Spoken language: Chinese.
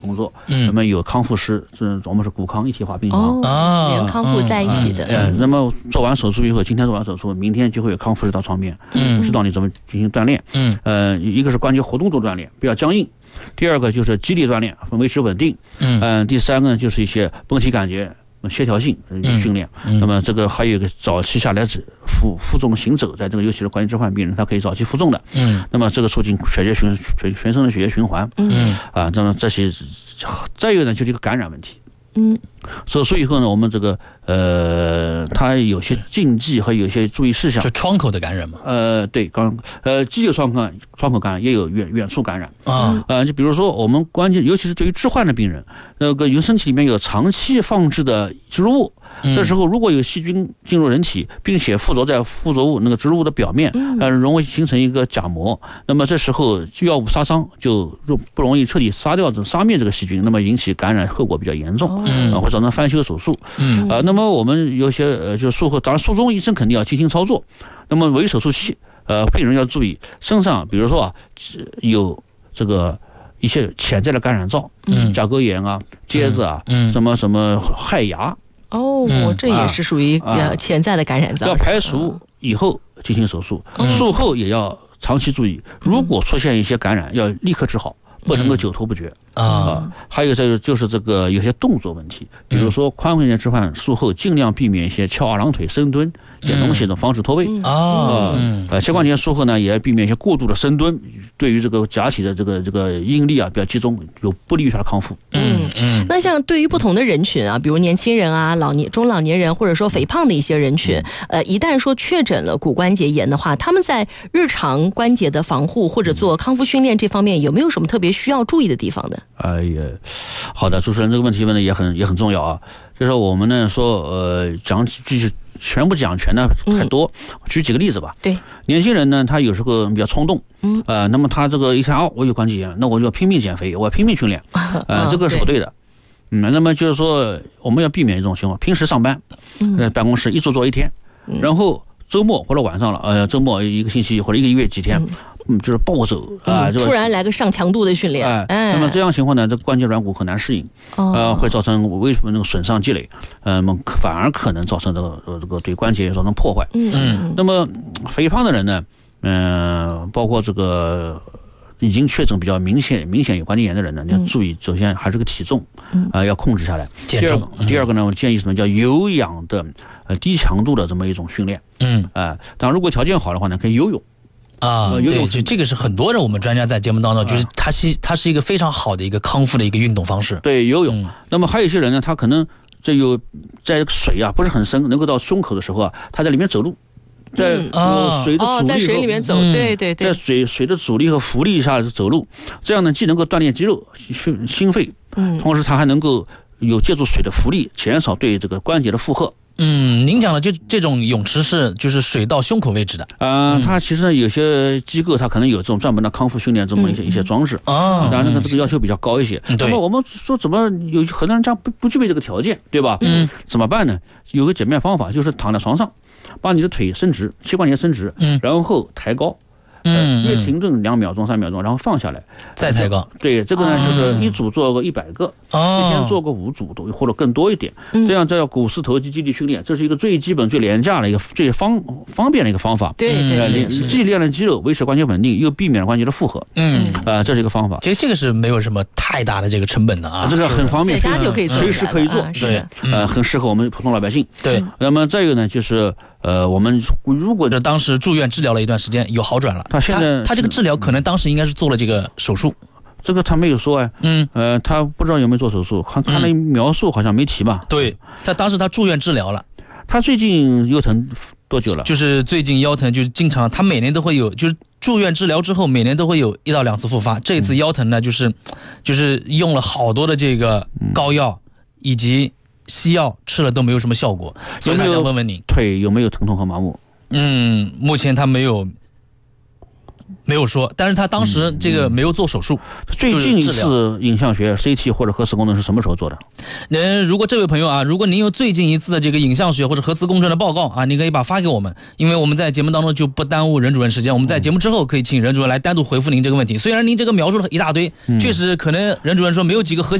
工作，那么有康复师，我们是骨康一体化病房连康复在一起的。 那么做完手术以后，今天做完手术，明天就会有康复师到床边，知道你怎么进行锻炼。一个是关节活动做锻炼，不要僵硬；第二个就是肌力锻炼，维持稳定。第三个呢就是一些绷体感觉、协调性训练。那么这个还有一个早期下来负重行走，在这个尤其是关节置换病人，他可以早期负重的。那么这个促进全身的血液循环。那么这些，再一个呢就是一个感染问题。手术以后呢，我们这个它有些禁忌和有些注意事项。 就窗口的感染嘛？ 对，既有窗口感染，也有远处感染就比如说我们关键，尤其是对于置换的病人，那个有身体里面有长期放置的植入物。这时候如果有细菌进入人体，并且附着在附着物那个植入物的表面，容易形成一个假膜，那么这时候药物杀伤就不容易彻底杀灭这个细菌，那么引起感染后果比较严重，会造成翻修手术。那么我们有些就术后，当然术中医生肯定要精心操作。那么为手术期，病人要注意身上，比如说有这个一些潜在的感染灶，甲沟炎啊、疖子啊，什么害牙。 这也是属于潜在的感染灶。 要排除以后进行手术，术后也要长期注意，如果出现一些感染，要立刻治好，不能够久拖不决还有就是这个有些动作问题，比如说髋关节置换术后尽量避免一些翘二郎腿、深蹲、捡东西的防止脱位膝关节术后呢，也要避免一些过度的深蹲，对于这个假体的这个应力比较集中，有不利于它的康复。 那像对于不同的人群比如年轻人啊、中老年人，或者说肥胖的一些人群，一旦说确诊了骨关节炎的话，他们在日常关节的防护或者做康复训练这方面，有没有什么特别需要注意的地方呢？ 好的，主持人这个问题问的也很重要就是我们呢说就是全部讲全的太多，举几个例子吧。 对， 年轻人呢，他有时候比较冲动，那么他这个一看我有关节炎，那我就要拼命减肥，我要拼命训练，这个是不对的。那么就是说我们要避免这种情况，平时上班，在办公室一坐一天，然后周末或者晚上了，周末一个星期或者一个月几天，就是暴走突然来个上强度的训练， 那么这样情况呢，这个关节软骨很难适应，会造成为什么那个损伤积累，反而可能造成这个对关节造成破坏。那么肥胖的人呢，包括这个已经确诊比较明显有关节炎的人呢，你要注意，首先还是个体重要控制下来。第二个呢，我建议什么叫有氧的低强度的这么一种训练。当然如果条件好的话呢，可以游泳。 对，就这个是很多人我们专家在节目当中，就是它是一个非常好的一个康复的一个运动方式。 对，游泳。那么还有一些人呢，他可能在水不是很深，能够到胸口的时候他在里面走路，在水的阻力在水里面走，对， 在水的阻力和浮力下走路，这样呢既能够锻炼肌肉、心肺，同时它还能够借助水的浮力减少对这个关节的负荷。 您讲的这种泳池就是水到胸口位置的它其实呢有些机构它可能有这种专门的康复训练这么一些装置当然这个要求比较高一些。那么我们说怎么有很多人这样不具备这个条件，对吧？怎么办呢？有个简便方法，就是躺在床上，把你的腿伸直，膝关节伸直，然后抬高。约停顿2秒钟、3秒钟，然后放下来， 再抬高。 对，这个呢就是一组做个100个，一天做个5组或者更多一点。这样叫股四头肌肌力训练，这是一个最基本、最廉价的一个最方便的一个方法。 对， 既练了肌肉，维持关节稳定，又避免了关节的负荷。这是一个方法。 其实这个是没有什么太大的这个成本的这个很方便， 在家就可以做， 随时可以做。 对， 很适合我们普通老百姓。 对。 那么再一个呢，就是我们如果当时住院治疗了一段时间，有好转了。他这个治疗可能当时应该是做了这个手术， 这个他没有说他不知道有没有做手术，看了描述好像没提吧？ 对，当时他住院治疗了。 他最近腰疼多久了？ 就是最近腰疼，就是经常他每年都会有，就是住院治疗之后每年都会有1到2次复发。这一次腰疼呢，就是用了好多的这个膏药以及西药，吃了都没有什么效果，所以他想问问你， 腿有没有疼痛和麻木？ 目前他没有。 没有说，但是他当时这个没有做手术。 最近一次影像学 CT 或者核磁共振是什么时候做的？ 如果这位朋友啊，如果您有最近一次的这个影像学或者核磁共振的报告啊，您可以把发给我们，因为我们在节目当中就不耽误任主任时间，我们在节目之后可以请任主任来单独回复您这个问题。虽然您这个描述了一大堆，确实可能任主任说没有几个核心